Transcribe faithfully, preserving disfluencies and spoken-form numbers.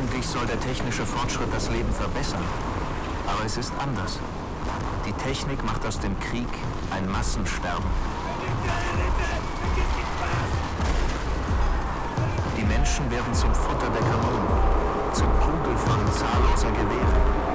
Eigentlich soll der technische Fortschritt das Leben verbessern. Aber es ist anders. Die Technik macht aus dem Krieg ein Massensterben. Die Menschen werden zum Futter der Kanonen, zum Kugelfang zahlloser Gewehre.